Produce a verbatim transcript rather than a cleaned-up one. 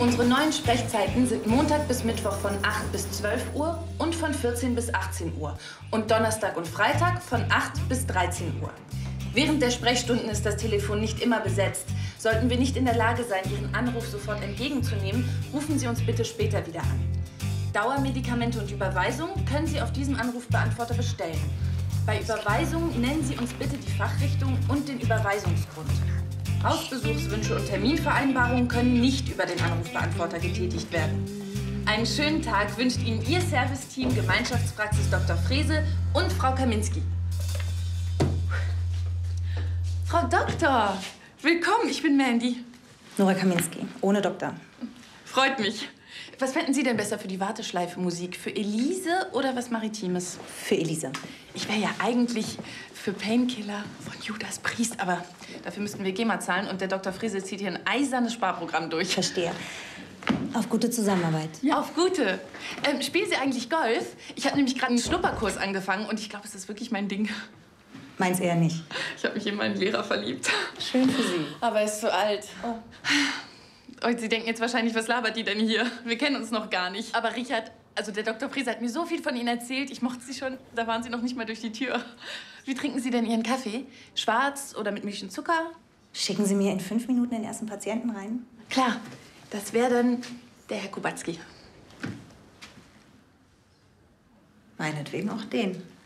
Unsere neuen Sprechzeiten sind Montag bis Mittwoch von acht bis zwölf Uhr und von vierzehn bis achtzehn Uhr. Und Donnerstag und Freitag von acht bis dreizehn Uhr. Während der Sprechstunden ist das Telefon nicht immer besetzt. Sollten wir nicht in der Lage sein, Ihren Anruf sofort entgegenzunehmen, rufen Sie uns bitte später wieder an. Dauermedikamente und Überweisung können Sie auf diesem Anrufbeantworter bestellen. Bei Überweisung nennen Sie uns bitte die Fachrichtung und den Überweisungsgrund. Hausbesuchswünsche und Terminvereinbarungen können nicht über den Anrufbeantworter getätigt werden. Einen schönen Tag wünscht Ihnen Ihr Serviceteam Gemeinschaftspraxis Doktor Frese und Frau Kaminski. Frau Doktor, willkommen, ich bin Mandy. Nora Kaminski, ohne Doktor. Freut mich. Was fänden Sie denn besser für die Warteschleife Musik? Für Elise oder was Maritimes? Für Elise. Ich wäre ja eigentlich für Painkiller von Judas Priest, aber dafür müssten wir GEMA zahlen und der Doktor Frese zieht hier ein eisernes Sparprogramm durch. Verstehe. Auf gute Zusammenarbeit. Ja. Auf gute. Ähm, spielen Sie eigentlich Golf? Ich habe nämlich gerade einen Schnupperkurs angefangen und ich glaube, es ist wirklich mein Ding. Meins eher nicht. Ich habe mich in meinen Lehrer verliebt. Schön für Sie. Aber er ist zu alt. Oh. Und Sie denken jetzt wahrscheinlich, was labert die denn hier? Wir kennen uns noch gar nicht. Aber Richard, also der Doktor Frese hat mir so viel von Ihnen erzählt. Ich mochte Sie schon, da waren Sie noch nicht mal durch die Tür. Wie trinken Sie denn Ihren Kaffee? Schwarz oder mit Milch und Zucker? Schicken Sie mir in fünf Minuten den ersten Patienten rein? Klar, das wäre dann der Herr Kubacki. Meinetwegen auch den.